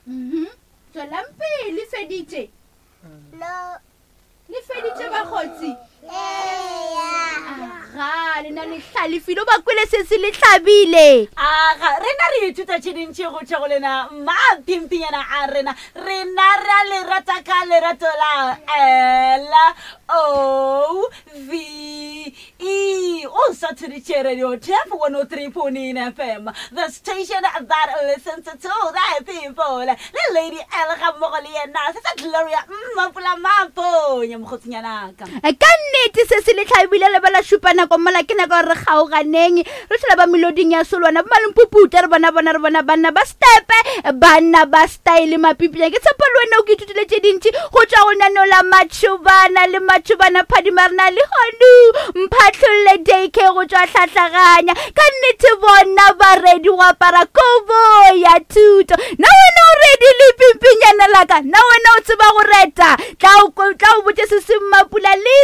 Tswelampe le feditse. No. Le feditse bakgotsi. Yeah. Le na le hlalefile ba kwele se se le tlhabile. Rena re ithuta tshedintšhe go tšhe go lena mapimpinyana a rena ra le rata ka lerato la LOVE o sa tsheditše radio TAP 103.9 FM, the station that listens to the people. Le Lady El ga mmogo le yena se sa Gloria Mapula Mapo nya mogotsinyana ka Ka nnete se se le tlhabile le bala shupana ko mola ke nako re kgaoganeng re tshela ba meloding ya solwana ba malimpuputa re bona banna ba stepe banna ba style mapipinya ke tshepa le wena o ke ithutile tse dintsi go tswa go nano la machubana phadimarna le honu mphatlolle daycare go tswa tlhatlaganya ka nnete bona ba ready go apara kobo ya thuto na wena o ready le pimpinyana laka na wena o tseba go reta tla o botse se se mapula le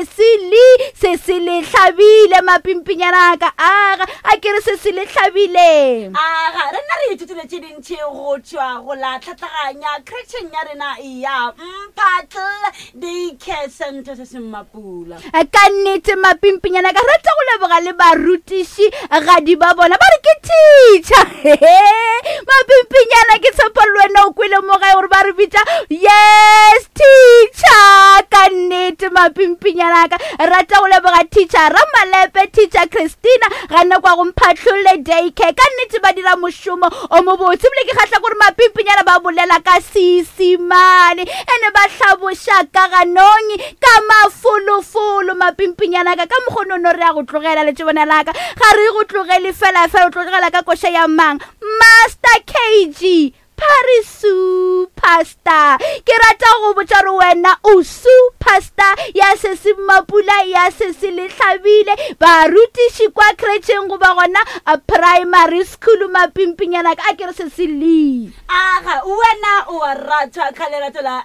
se le tlhabile mapimpinyana ka a ke re se se le tlhabile rena re ithutile tse dintšhe go tswa go la tlhatlaganya Christian ya rena ya Mphatl Daycare Center se se mapula ka nnete mapimpinyana ka rata go leboga le barutiši gadi ba bona ba re ke teacher mapimpinyana ke tshepa le wena o kwele mo gae gore ba re bitsa yes teacher ka nnete mapimpinyana ka rata go leboga teacher Ramalepe teacher Christina ga nna kwa go Mphatlolle Daycare ka nnete ba dira mošomo o mo botse bile ke kgatla gore mapimpinyana ba bolela ka Seesimane ene ba tlhaboša ka ganong ka mafolofolo mapimpinyana ka mogonono re a go tlogela le tsebona laka ga re go tlogele fela o tlogela ka koša ya mang Master KG Paris superstar ke rata go botsa re wena o superstar ya se se mapula ya se se le tlhabile ba rutiši kwa kretšeng go ba gona a primary school mapimpinyana ka ke re se se le wena o a ratwa ka lerato la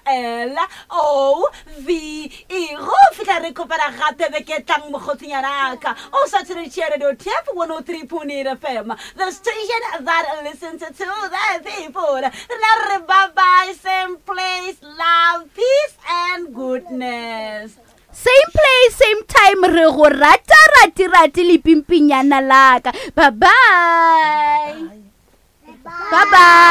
LOVE go fihla re kopana gape beke tlang mogotsinyana ka o sa tsheditše radio TAP 103.9 FM, the station that listens to the people. Bye-bye, same place, love, peace, and goodness. Same place, same time, re go rati le pimpinyana laka. Bye-bye. Bye-bye.